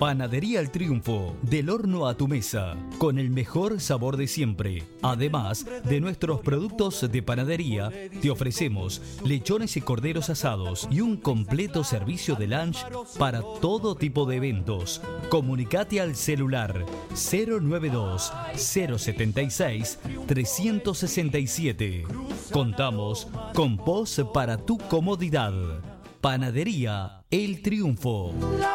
Panadería El Triunfo, del horno a tu mesa, con el mejor sabor de siempre. Además de nuestros productos de panadería, te ofrecemos lechones y corderos asados y un completo servicio de lunch para todo tipo de eventos. Comunicate al celular 092 076 367. Contamos con POS para tu comodidad. Panadería El Triunfo.